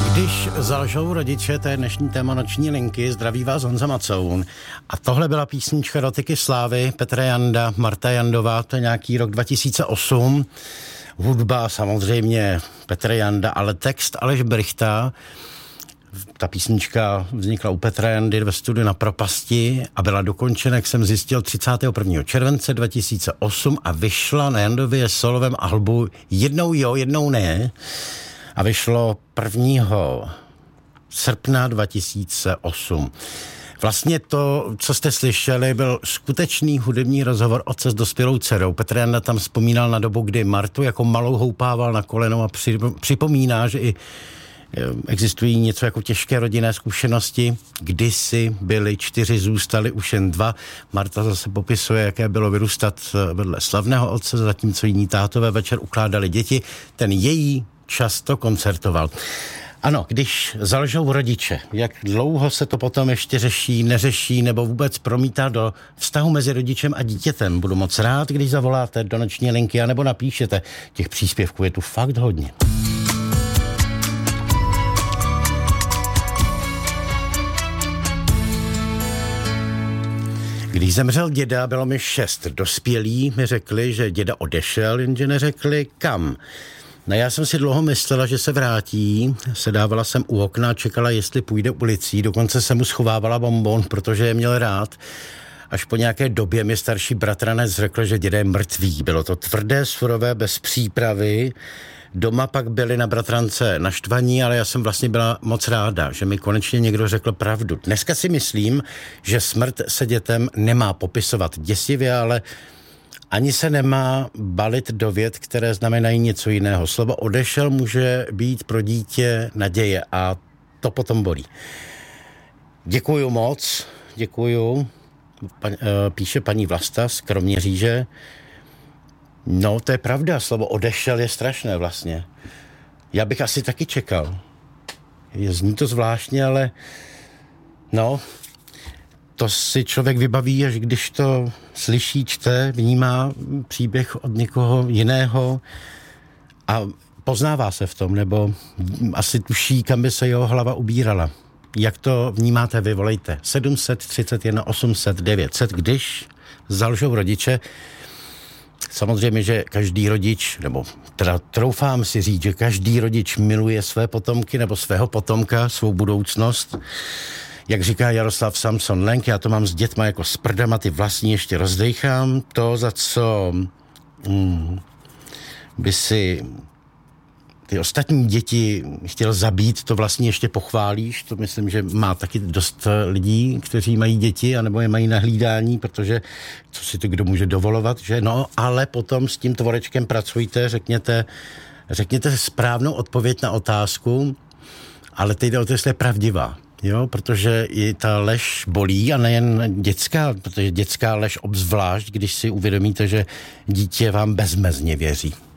Když zalžou rodiče, to je dnešní téma Noční linky, zdraví vás Honza Macoun. A tohle byla písnička Dotyky slávy, Petra Janda, Marta Jandová, to je nějaký rok 2008. Hudba samozřejmě Petra Janda, ale text Aleš Brychta. Ta písnička vznikla u Petra Jandy ve studiu Na propasti a byla dokončena, jak jsem zjistil, 31. července 2008 a vyšla na Jandově solovém albu Jednou jo, jednou ne. A vyšlo 1. srpna 2008. Vlastně to, co jste slyšeli, byl skutečný hudební rozhovor otce s dospělou dcerou. Petr Janda tam vzpomínal na dobu, kdy Martu jako malou houpával na koleno a připomíná, že i existují něco jako těžké rodinné zkušenosti. Kdysi byli 4, zůstali už jen 2. Marta zase popisuje, jaké bylo vyrůstat vedle slavného otce, zatímco jiní tátové večer ukládali děti. Ten její často koncertoval. Ano, když zalžou rodiče, jak dlouho se to potom ještě řeší, neřeší nebo vůbec promítá do vztahu mezi rodičem a dítětem. Budu moc rád, když zavoláte do Noční linky anebo napíšete. Těch příspěvků je tu fakt hodně. Když zemřel děda, bylo mi 6. Dospělí mi řekli, že děda odešel, jenže neřekli kam. No já jsem si dlouho myslela, že se vrátí, sedávala jsem u okna, čekala, jestli půjde ulicí, dokonce jsem mu schovávala bonbon, protože je měl rád. Až po nějaké době mi starší bratranec řekl, že děda je mrtvý. Bylo to tvrdé, surové, bez přípravy. Doma pak byli na bratrance naštvaní, ale já jsem vlastně byla moc ráda, že mi konečně někdo řekl pravdu. Dneska si myslím, že smrt se dětem nemá popisovat děsivě, ale ani se nemá balit do vět, které znamenají něco jiného. Slovo odešel může být pro dítě naděje a to potom bolí. Děkuju moc, děkuju. Píše paní Vlasta z Kroměříže. No, to je pravda, slovo odešel je strašné vlastně. Já bych asi taky čekal. Zní to zvláštně, ale no, to si člověk vybaví, až když to slyší, čte, vnímá příběh od někoho jiného a poznává se v tom, nebo asi tuší, kam by se jeho hlava ubírala. Jak to vnímáte vy, volejte 731 800 900, když zalžou rodiče. Samozřejmě, že každý rodič, nebo teda troufám si říct, že každý rodič miluje své potomky nebo svého potomka, svou budoucnost. Jak říká Jaroslav Samson Lenk, já to mám s dětma jako s prdama, ty vlastní ještě rozdejchám. To, za co by si ty ostatní děti chtěl zabít, to vlastně ještě pochválíš. To myslím, že má taky dost lidí, kteří mají děti, anebo je mají na hlídání, protože co si to kdo může dovolovat, že? No, ale potom s tím tvorečkem pracujte, řekněte správnou odpověď na otázku, ale teď jde o to, jestli je pravdivá. Jo, protože i ta lež bolí a nejen dětská, protože dětská lež obzvlášť, když si uvědomíte, že dítě vám bezmezně věří.